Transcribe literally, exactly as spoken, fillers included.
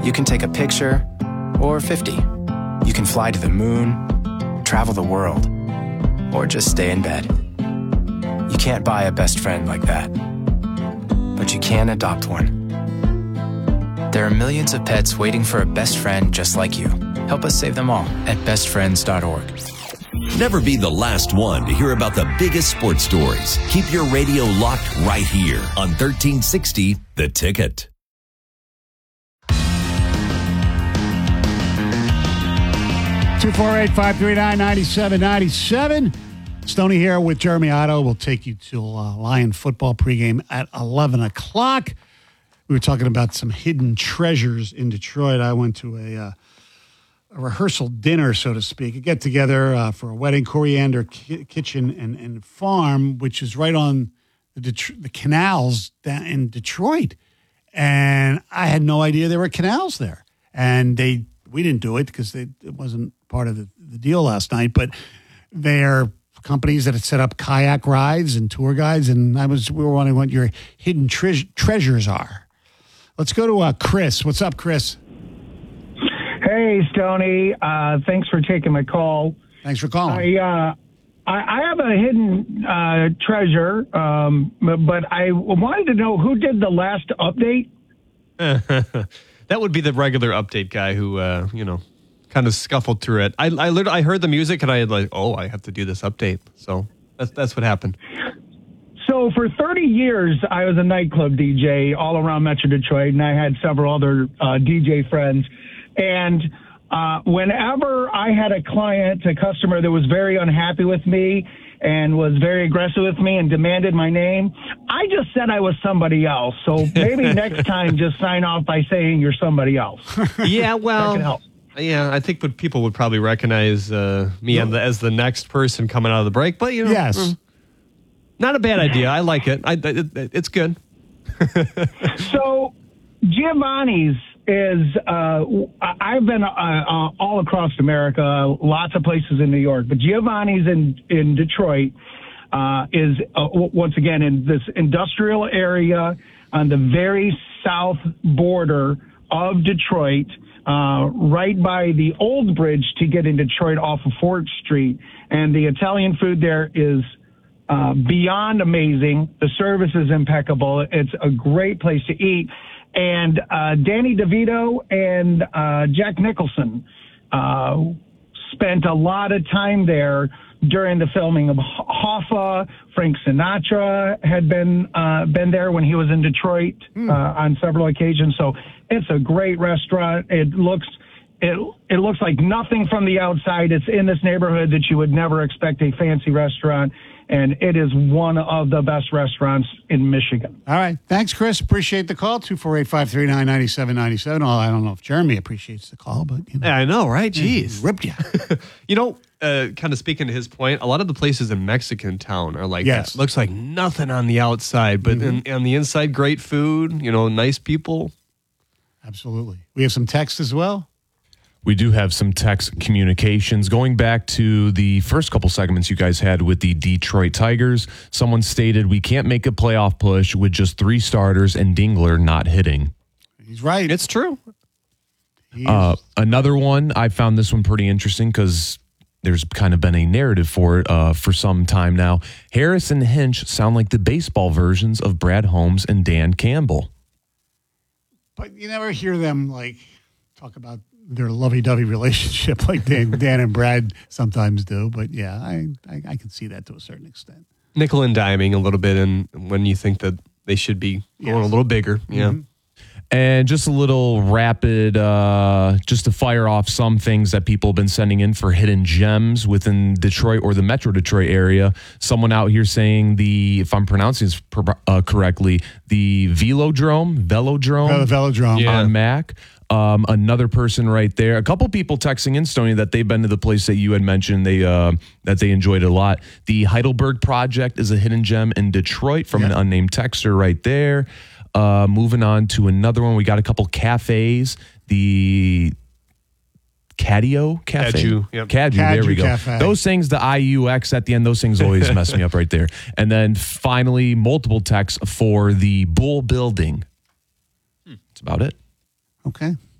You can take a picture, or fifty. You can fly to the moon, travel the world, or just stay in bed. You can't buy a best friend like that, but you can adopt one. There are millions of pets waiting for a best friend just like you. Help us save them all at best friends dot org. Never be the last one to hear about the biggest sports stories. Keep your radio locked right here on thirteen sixty The Ticket. two four eight, five three nine, nine seven nine seven. Stoney here with Jeremy Otto. We'll take you to uh, Lion football pregame at eleven o'clock. We were talking about some hidden treasures in Detroit. I went to a, uh, a rehearsal dinner, so to speak, a get-together uh, for a wedding, Coriander Ki- Kitchen and, and Farm, which is right on the, Det- the canals down in Detroit. And I had no idea there were canals there. And they we didn't do it because it wasn't part of the, the deal last night, but they're companies that had set up kayak rides and tour guides, and I was we were wondering what your hidden tre- treasures are. Let's go to uh, Chris. What's up, Chris? Hey, Stoney. Uh, thanks for taking my call. Thanks for calling. I uh, I, I have a hidden uh, treasure, um, but I wanted to know who did the last update. That would be the regular update guy who, uh, you know, kind of scuffled through it. I I, literally, I heard the music and I had like, oh, I have to do this update. So that's that's what happened. So for thirty years, I was a nightclub D J all around Metro Detroit, and I had several other uh, D J friends. And uh, whenever I had a client, a customer that was very unhappy with me and was very aggressive with me and demanded my name, I just said I was somebody else. So maybe next time, just sign off by saying you're somebody else. Yeah, well, That can help. Yeah, I think what people would probably recognize uh, me no. as the next person coming out of the break. But, you know, yes. mm, not a bad idea. I like it. I, it, it's good. So Giovanni's is, uh, I've been uh, uh, all across America, lots of places in New York, but Giovanni's in, in Detroit uh, is, uh, once again, in this industrial area on the very south border of Detroit, uh, right by the old bridge to get in Detroit off of Fort Street. And the Italian food there is uh, beyond amazing. The service is impeccable. It's a great place to eat. And uh, Danny DeVito and uh, Jack Nicholson uh, spent a lot of time there during the filming of Hoffa. Frank Sinatra had been uh, been there when he was in Detroit mm. uh, on several occasions. So it's a great restaurant. It looks it it looks like nothing from the outside. It's in this neighborhood that you would never expect a fancy restaurant. And it is one of the best restaurants in Michigan. All right. Thanks, Chris. Appreciate the call. two four eight, five three nine, nine seven nine seven. Oh, I don't know if Jeremy appreciates the call, but, you know. Yeah, I know, right? Jeez. Ripped you. You know, uh, kind of speaking to his point, a lot of the places in Mexican town are like yes. that. Looks like nothing on the outside, but mm-hmm. in, on the inside, great food, you know, nice people. Absolutely. We have some text as well. We do have some text communications. Going back to the first couple segments you guys had with the Detroit Tigers, someone stated, we can't make a playoff push with just three starters and Dingler not hitting. He's right. It's true. Uh, another one, I found this one pretty interesting because there's kind of been a narrative for it uh, for some time now. Harris and Hinch sound like the baseball versions of Brad Holmes and Dan Campbell. But you never hear them, like, talk about their lovey-dovey relationship like Dan, Dan and Brad sometimes do. But, yeah, I, I, I can see that to a certain extent. Nickel and diming a little bit and when you think that they should be going yes. a little bigger. Yeah. Mm-hmm. And just a little rapid, uh, just to fire off some things that people have been sending in for hidden gems within Detroit or the Metro Detroit area. Someone out here saying the, if I'm pronouncing this uh, correctly, the Velodrome, Velodrome, oh, the Velodrome yeah. on yeah. Mac. Um, another person right there. A couple people texting in, Stoney, that they've been to the place that you had mentioned they uh, that they enjoyed a lot. The Heidelberg Project is a hidden gem in Detroit from yeah. an unnamed texter right there. Uh, moving on to another one. We got a couple cafes. The Cadio Cafe. Caju. Yep. Caju, Caju, there we go. Cafe. Those things, the I U X at the end, those things always mess me up right there. And then finally, multiple texts for the Bull Building. Hmm. That's about it. Okay.